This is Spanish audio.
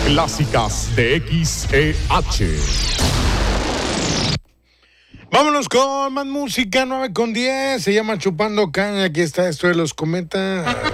Clásicas de XEH. Vámonos con más música, 9:10. Se llama Chupando Caña. Aquí está esto de los Cometa.